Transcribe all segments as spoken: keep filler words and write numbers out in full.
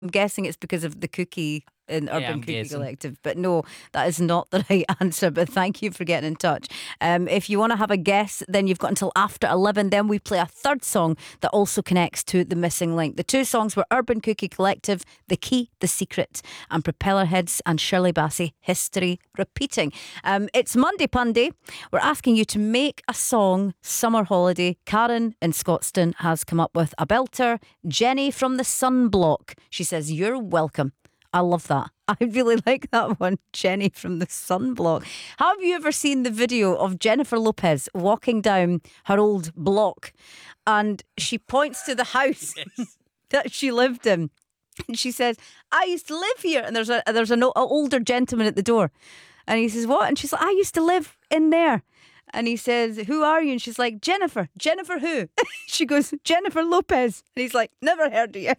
I'm guessing it's because of the cookie in Urban I'm Cookie guessing. Collective, but no, that is not the right answer. But thank you for getting in touch. Um, if you want to have a guess, then you've got until after eleven. Then we play a third song that also connects to the missing link. The two songs were Urban Cookie Collective, The Key, The Secret, and Propellerheads and Shirley Bassey, History Repeating. Um, it's Monday Punday. We're asking you to make a song, Summer Holiday. Karen in Scotstoun has come up with a belter. Jenny from the Sunblock, she says, you're welcome. I love that. I really like that one. Jenny from the Sunblock. Have you ever seen the video of Jennifer Lopez walking down her old block and she points to the house Yes. that she lived in? And she says, I used to live here. And there's a there's an older gentleman at the door. And he says, what? And she's like, I used to live in there. And he says, who are you? And she's like, Jennifer. Jennifer who? She goes, Jennifer Lopez. And he's like, never heard of you.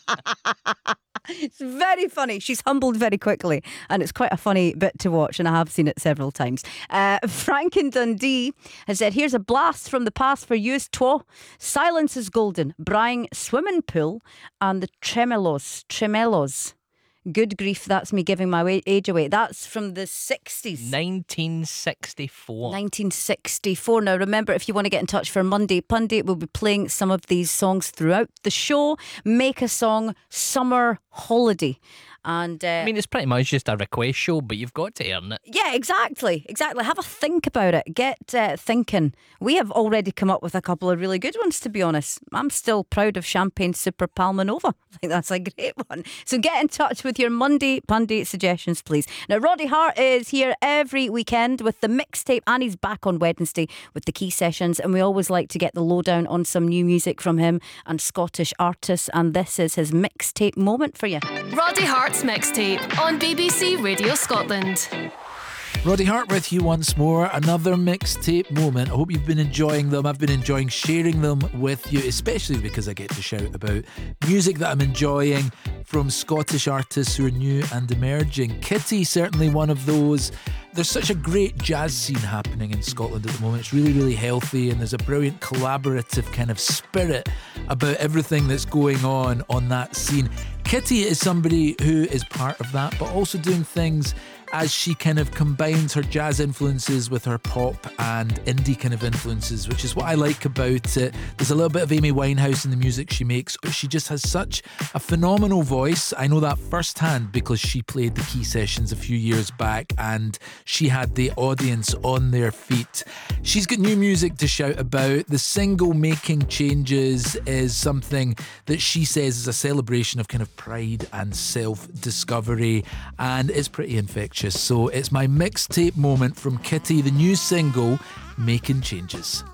It's very funny. She's humbled very quickly, and it's quite a funny bit to watch, and I have seen it several times. Uh, Frank in Dundee has said, here's a blast from the past for you, Twa. Silence is Golden, Brying Swimming Pool, and the Tremelos. Tremelos. Good grief, that's me giving my wa- age away. That's from the sixties. nineteen sixty-four. nineteen sixty-four. Now remember, if you want to get in touch for Monday Punday, we'll be playing some of these songs throughout the show. Make a song, Summer Holiday. And uh, I mean, it's pretty much just a request show, but you've got to earn it. yeah, exactly, exactly. Have a think about it. Get uh, thinking. We have already come up with a couple of really good ones, to be honest. I'm still proud of Champagne Super Palmanova. I think that's a great one. So get in touch with your Monday Punday suggestions, please. Now, Roddy Hart is here every weekend with the mixtape, and he's back on Wednesday with the Key Sessions. And we always like to get the lowdown on some new music from him and Scottish artists. And this is his mixtape moment for you. Roddy Hart's mixtape on B B C Radio Scotland. Roddy Hart with you once more. Another mixtape moment. I hope you've been enjoying them. I've been enjoying sharing them with you, especially because I get to shout about music that I'm enjoying from Scottish artists who are new and emerging. Kitty, certainly one of those. There's such a great jazz scene happening in Scotland at the moment. It's really, really healthy, and there's a brilliant collaborative kind of spirit about everything that's going on on that scene. Kitty is somebody who is part of that, but also doing things as she kind of combines her jazz influences with her pop and indie kind of influences, which is what I like about it. There's a little bit of Amy Winehouse in the music she makes, but she just has such a phenomenal voice. I know that firsthand because she played the Key Sessions a few years back and she had the audience on their feet. She's got new music to shout about. The single Making Changes is something that she says is a celebration of kind of pride and self-discovery, and it's pretty infectious. So it's my mixtape moment from Kitty, the new single Making Changes.